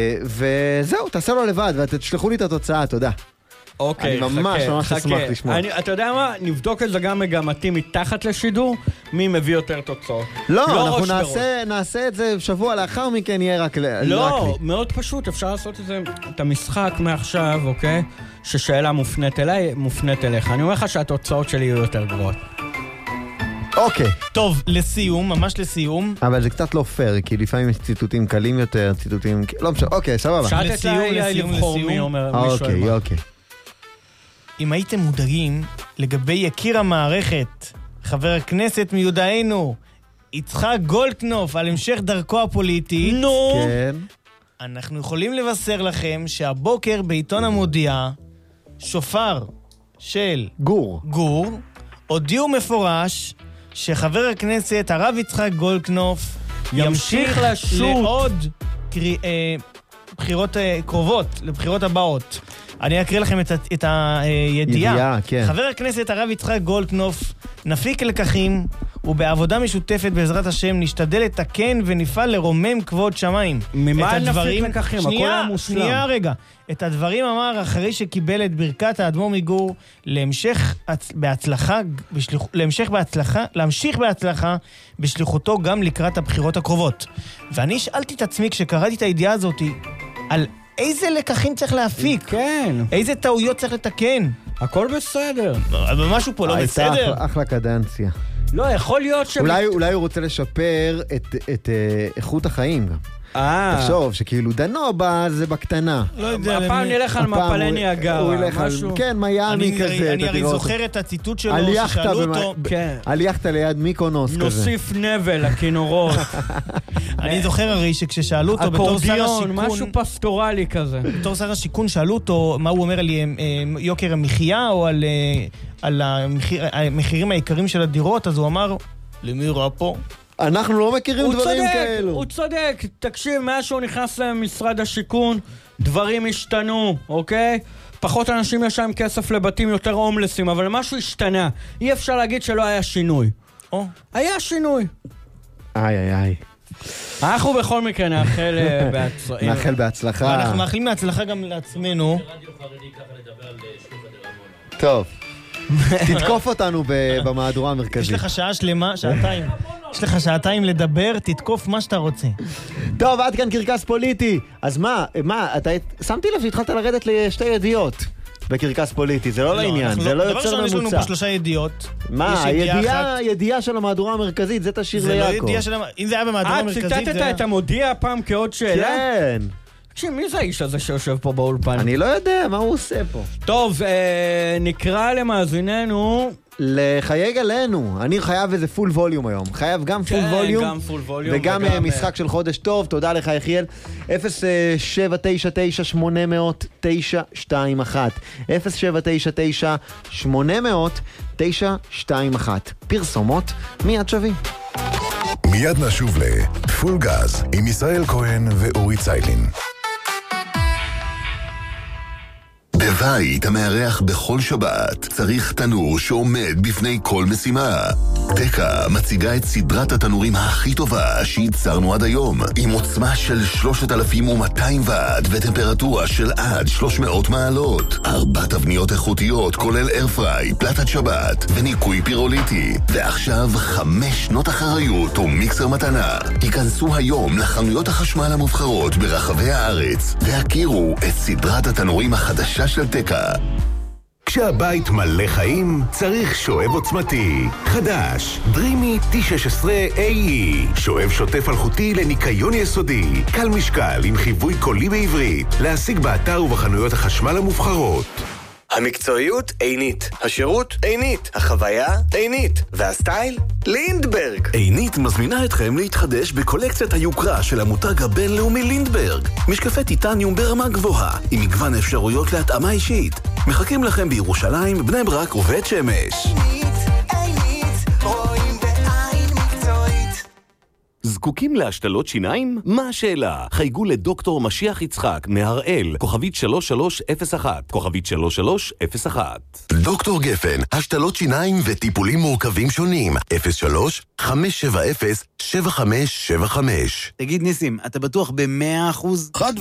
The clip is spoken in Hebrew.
וזהו, תעשה לו לבד, ותשלחו לי את התוצאה, תודה. אוקיי, אני ממש אשמח לשמוע. אתה יודע מה? נבדוק את זה גם מגמתי מתחת לשידור, מי מביא יותר תוצאות. לא, אנחנו נעשה את זה שבוע לאחר מכן, יהיה רק לי. לא, מאוד פשוט, אפשר לעשות את המשחק מעכשיו, אוקיי? ששאלה מופנית אליי, מופנית אליך. אני אומר לך שהתוצאות שלי יהיו יותר גבוהות. אוקיי. טוב, לסיום, ממש לסיום. אבל זה קצת לא פייר, כי לפעמים יש ציטוטים קלים יותר, ציטוטים... לא משנה, אוקיי, סבבה. שאלת לבחור מי אומר מישהו. אוקיי. אם הייתם מודעים לגבי יקיר המערכת, חבר הכנסת מיודענו, יצחק גולדקנופ, על המשך דרכו הפוליטית, כן. אנחנו יכולים לבשר לכם שהבוקר בעיתון המודיע, שופר של גור, הודיעו מפורש שחבר הכנסת הרב יצחק גולדקנופ ימשיך לעוד בחירות קרובות, לבחירות הבאות. אני אקריא לכם את הידיעה. כן. חבר הכנסת הרב יצחק גולדקנופ נפיק לקחים, ובעבודה משותפת בעזרת השם נשתדל לתקן ונפעל לרומם כבוד שמיים. ממה נפיק לקחים? הכל היה מושלם. שנייה רגע. את הדברים אמר אחרי שקיבל את ברכת האדמו"ר מגור להמשיך בהצלחה בשליחותו גם לקראת הבחירות הקרובות. ואני שאלתי את עצמי כשקראתי את הידיעה הזאת על איזה לקחים צריך להפיק? כן. איזה טעויות צריך לתקן? הכל בסדר. אבל משהו פה לא בסדר. הייתה אחלה קדנציה. לא, יכול להיות ש... אולי הוא רוצה לשפר את איכות החיים גם. תחשוב שכאילו דנובה זה בקטנה. לא יודע. הפעם נלך על מפלי ניאגרה. כן, מיימי כזה. אני הרי זוכר את הציטוט שלו ששאלו אותו. על יחטה ליד מיקונוס כזה. נוסיף נבל לכינורות. אני זוכר הרי שכששאלו אותו בתור שר השיכון. משהו פסטורלי כזה. בתור שר השיכון שאלו אותו מה הוא אומר על יוקר המחיה או על המחירים העיקריים של הדירות, אז הוא אמר, למי רע פה? אנחנו לא מכירים דברים כאלו. הוא צודק, תקשיב, מאז שהוא נכנס למשרד השיכון, דברים השתנו, אוקיי? פחות אנשים יש להם כסף לבתים יותר הומלסים, אבל משהו השתנה. אי אפשר להגיד שלא היה שינוי. היה שינוי. איי. אנחנו בכל מקרה נאחל בהצלחה. ואנחנו מאחלים מהצלחה גם לעצמנו. טוב. תתקוף אותנו במהדורה המרכזית. יש לך שעה שלמה, שעתיים. יש לך שעתיים לדבר, תתקוף מה שאתה רוצה. טוב, עד כאן קרקס פוליטי. אז מה, אתה שמתי לב שהתחלת לרדת לשתי ידיעות בקרקס פוליטי, זה לא לעניין, זה לא יוצר ממוצע. דבר ראשון, יש לנו פה 3 ידיעות. מה, הידיעה של המהדורה המרכזית, זה תשאיר ליעקב. אם זה היה במהדורה המרכזית... ציטטת את המודיע פעם כעוד שאלה? כן. תקשיב, מי זה האיש הזה שיושב פה באולפן? אני לא יודע, מה הוא עושה פה? טוב, נקרא למאזיננו... לחייג עלינו. אני חייב איזה פול ווליום היום. חייב גם פול ווליום. גם פול ווליום. וגם משחק של חודש טוב. תודה לך, יחיאל. 0799800921. 0799800921. פרסומות מיד שווים. מיד נשוב לפול גז עם ישראל כהן ואורי ציילין. בבית המארח בכל שבת צריך תנור שעומד בפני כל משימה. תקה מציגה את סדרת התנורים הכי טובה שייצרנו עד היום, עם עוצמה של 3200 ואט וטמפרטורה של עד 300 מעלות. 4 תבניות איכותיות כולל איירפריי, פלטת שבת וניקוי פירוליטי. ועכשיו 5 שנות אחריות ומיקסר מתנה. היכנסו היום לחנויות החשמל המובחרות ברחבי הארץ והכירו את סדרת התנורים החדשה של תקה. כשהבית מלא חיים, צריך שואב עוצמתי. חדש, דרימי T16AE. שואב שוטף אלחוטי לניקיון יסודי. קל משקל עם חיווי קולי בעברית. להשיג באתר ובחנויות החשמל המובחרות. המקצועיות עינית, השירות עינית, החוויה עינית, והסטייל לינדברג. עינית מזמינה אתכם להתחדש בקולקציית היוקרה של המותג הבינלאומי לינדברג. משקפי טיטניום ברמה גבוהה, עם מגוון אפשרויות להתאמה אישית. מחכים לכם בירושלים, בני ברק ובית שמש. עינית, רואים בעין מקצועית. זקוקים להשתלות שיניים? מה השאלה? חייגו לדוקטור משיח יצחק מהראל, כוכבית 3301, כוכבית 3301. דוקטור גפן, השתלות שיניים וטיפולים מורכבים שונים. 03-570-7575. תגיד ניסים, אתה בטוח ב100%? חד